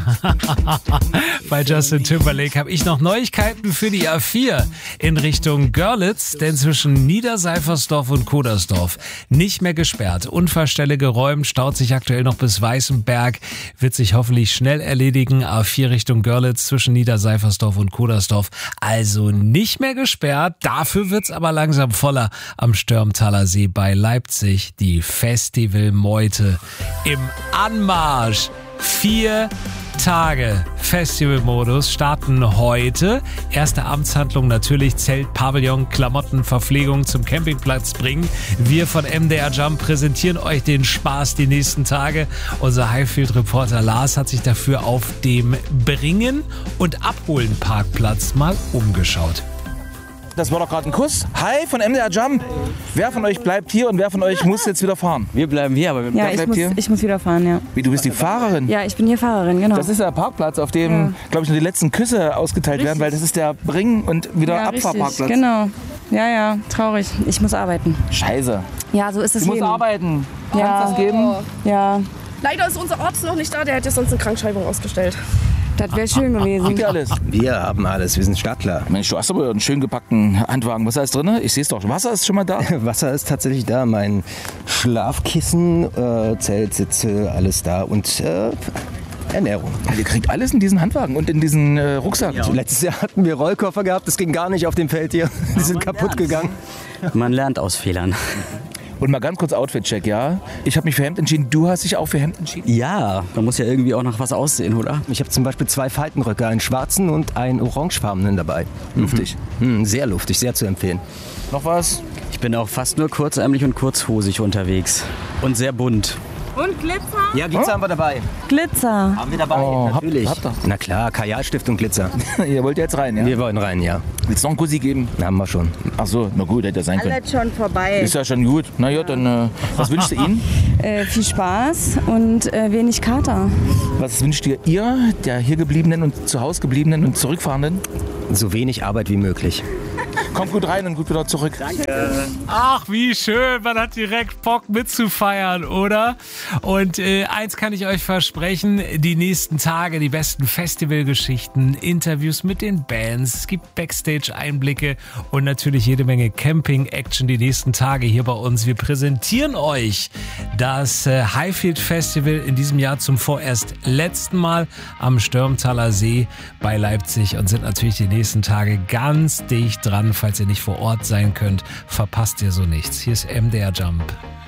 Bei Justin Timberlake habe ich noch Neuigkeiten für die A4 in Richtung Görlitz, denn zwischen Niederseifersdorf und Kodersdorf nicht mehr gesperrt. Unfallstelle geräumt, staut sich aktuell noch bis Weißenberg, wird sich hoffentlich schnell erledigen. A4 Richtung Görlitz zwischen Niederseifersdorf und Kodersdorf also nicht mehr gesperrt. Dafür wird's aber langsam voller am Störmtaler See bei Leipzig. Die Festivalmeute im Anmarsch. 4 Tage Festivalmodus starten heute. Erste Amtshandlung natürlich Zelt, Pavillon, Klamotten, Verpflegung zum Campingplatz bringen. Wir von MDR Jump präsentieren euch den Spaß die nächsten Tage. Unser Highfield-Reporter Lars hat sich dafür auf dem Bringen- und Abholen-Parkplatz mal umgeschaut. Das war doch gerade ein Kuss. Hi von MDR Jump. Wer von euch bleibt hier und wer von euch muss jetzt wieder fahren? Wir bleiben hier, aber ja, ich muss wieder fahren, ja. Wie, du bist die Fahrerin? Ja, ich bin hier Fahrerin, genau. Das ist der Parkplatz, auf dem, glaube ich, nur die letzten Küsse ausgeteilt werden, weil das ist der Bring- und wieder Abfahrparkplatz. Richtig, genau. Ja, traurig. Ich muss arbeiten. Scheiße. Ja, so ist es. Du musst arbeiten. Ja. Kannst das geben? Ja. Leider ist unser Arzt noch nicht da, der hätte sonst eine Krankschreibung ausgestellt. Das wäre schön gewesen. Habt ihr alles? wir haben alles, wir sind startklar. Mensch, du hast aber einen schön gepackten Handwagen. Was ist alles drin? Ich sehe es doch. Wasser ist schon mal da. Wasser ist tatsächlich da, mein Schlafkissen, Zeltsitze, alles da und Ernährung. Ihr kriegt alles in diesen Handwagen und in diesen Rucksack. Ja. Letztes Jahr hatten wir Rollkoffer gehabt, das ging gar nicht auf dem Feld hier. Die sind kaputt gegangen. Man lernt aus Fehlern. Und mal ganz kurz Outfit-Check, ja? Ich habe mich für Hemd entschieden. Du hast dich auch für Hemd entschieden? Ja, da muss ja irgendwie auch noch was aussehen, oder? Ich habe zum Beispiel 2 Faltenröcke, einen schwarzen und einen orangefarbenen dabei. Luftig. Sehr luftig, sehr zu empfehlen. Noch was? Ich bin auch fast nur kurzärmlich und kurzhosig unterwegs. Und sehr bunt. Und Glitzer? Ja, Glitzer haben wir dabei. Glitzer. Haben wir dabei, natürlich. Habt ihr. Na klar, Kajalstift und Glitzer. Ihr wollt jetzt rein, ja? Wir wollen rein, ja. Willst du noch einen Kussi geben? Haben wir schon. Ach so, na gut, hätte ja sein können. Alles schon vorbei. Ist ja schon gut. Na ja, dann was wünscht ihr Ihnen? Viel Spaß und wenig Kater. Was wünscht ihr der hier gebliebenen und zu Hause gebliebenen und zurückfahrenden? So wenig Arbeit wie möglich. Kommt gut rein und gut wieder zurück. Danke. Ach, wie schön. Man hat direkt Bock mitzufeiern, oder? Und eins kann ich euch versprechen. Die nächsten Tage, die besten Festivalgeschichten, Interviews mit den Bands. Es gibt Backstage-Einblicke und natürlich jede Menge Camping-Action die nächsten Tage hier bei uns. Wir präsentieren euch das Highfield Festival in diesem Jahr zum vorerst letzten Mal am Störmtaler See bei Leipzig und sind natürlich die nächsten Tage ganz dicht dran. Falls ihr nicht vor Ort sein könnt, verpasst ihr so nichts. Hier ist MDR Jump.